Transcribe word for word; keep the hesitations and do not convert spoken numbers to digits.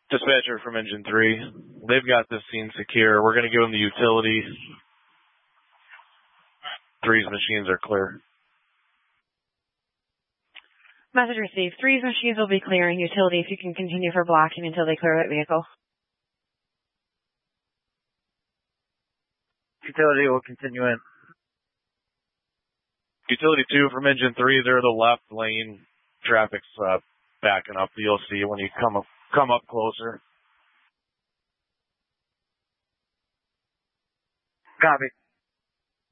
Dispatcher from engine three. They've got this scene secure. We're going to give them the utility. Three's machines are clear. Message received. Three's machines will be clearing utility if you can continue for blocking until they clear that vehicle. Utility will continue in. Utility two from engine three, they're the left lane. Traffic's uh, backing up. You'll see when you come up, come up closer. Copy.